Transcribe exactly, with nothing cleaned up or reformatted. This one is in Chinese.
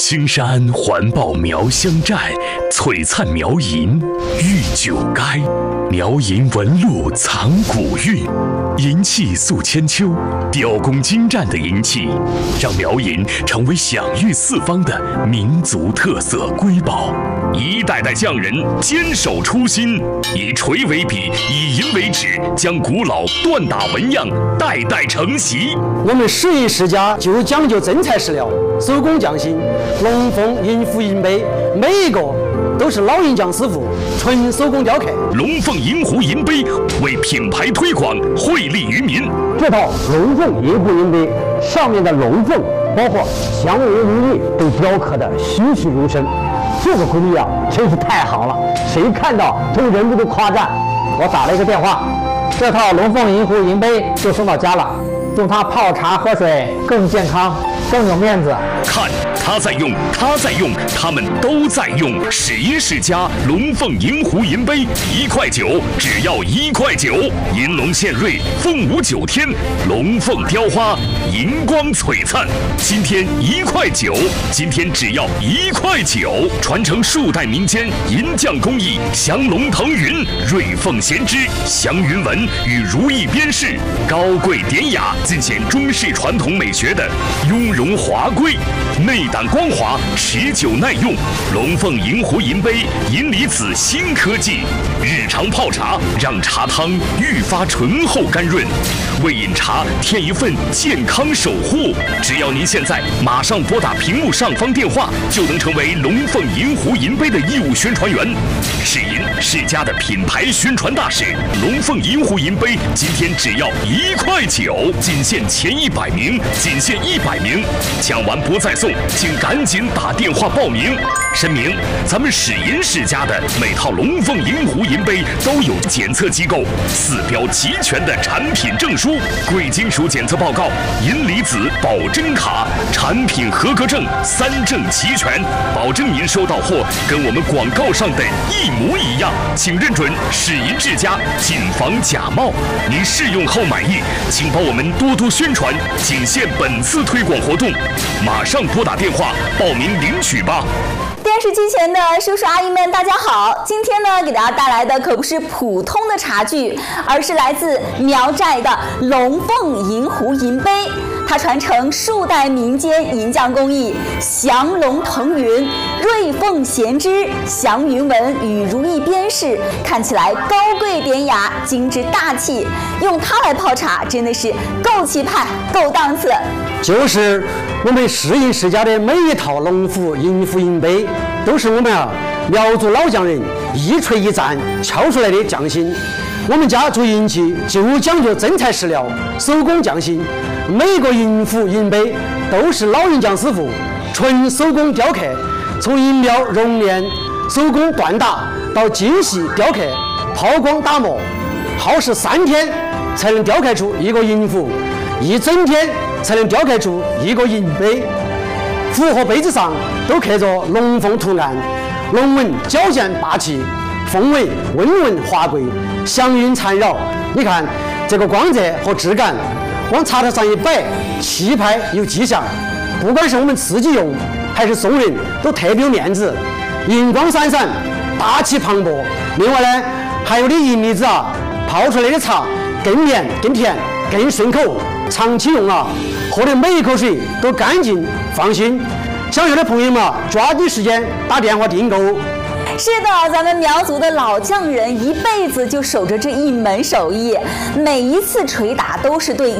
青山环抱苗香寨，璀璨苗银玉九垓。苗银纹路藏古韵，银器塑千秋，雕工精湛的银器，让苗银成为享誉四方的民族特色瑰宝。一代代匠人坚守初心，以锤为笔，以银为纸，将古老锻打纹样代代承袭。 我们石银世家就讲究真材实料，手工匠心。龙凤银壶银杯，每一个都是老银匠师傅纯手工雕刻。 龙凤银壶银杯为品牌推广惠利于民。 这套龙凤银壶银杯上面的龙凤，包括祥云如意，都雕刻的栩栩如生。这个工艺啊，真是太好了，谁看到都忍不住夸赞。我打了一个电话，这套龙凤银壶银杯就送到家了，用它泡茶喝水更健康，更有面子。 看他在用，他在用，他们都在用。史银世家龙凤银壶银杯，一块九，只要一块九。银龙献瑞，凤舞九天，龙凤雕花，银光璀璨。今天一块九，今天只要一块九。传承数代民间银匠工艺，降龙腾云，瑞凤衔枝，祥云纹与如意边饰，高贵典雅，尽显中式传统美学的雍容华贵。内胆光滑，持久耐用。龙凤银壶银杯，银离子新科技，日常泡茶让茶汤愈发醇厚甘润，为饮茶添一份健康守护。只要您现在马上拨打屏幕上方电话，就能成为龙凤银壶银杯的义务宣传员。史银世家的品牌宣传大使，龙凤银壶银杯今天只要一块九，仅限前一百名，仅限一百名，抢完不再送，请赶紧打电话报名。声明：咱们史银世家的每套龙凤银壶银杯都有检测机构四标齐全的产品证书、贵金属检测报告、银离子保真卡，产品合格证三证齐全，保证您收到货跟我们广告上的一模一样。请认准史银世家，谨防假冒。您试用后满意，请帮我们多多宣传，仅限本次推广活动，马上拨打电话报名领取吧。 电视机前的叔叔阿姨们，大家好！今天呢，给大家带来的可不是普通的茶具，而是来自苗寨的龙凤银壶银杯。它传承数代民间银匠工艺，降龙腾云，瑞凤衔枝，祥云纹与如意边饰，看起来高贵典雅、精致大气。用它来泡茶，真的是够气派、够档次。 就是我们石银世家的每一套龙虎银壶银杯，都是我们啊苗族老匠人一锤一钻敲出来的匠心。我们家做银器就讲究真材实料，手工匠心。每个银壶银杯都是老银匠师傅纯手工雕刻，从银苗熔炼、手工锻打到精细雕刻、抛光打磨，耗时三天才能雕刻出一个银壶，一整天才能雕刻出一个银杯。壶和杯子上都刻着龙凤图案，龙纹矫健霸气，凤尾温润华贵，祥云缠绕。你看这个光泽和质感，往茶台上一摆，气派有气象。不管是我们自己用还是送人，都特别有面子，银光闪闪，大气磅礴。另外呢，还有的银离子啊，泡出来的茶更绵更甜更顺口，长期用啊，喝的每一口水都干净放心。想要的朋友们啊，抓紧时间打电话订购。 是的，咱们苗族的老匠人一辈子就守着这一门手艺，每一次捶打都是对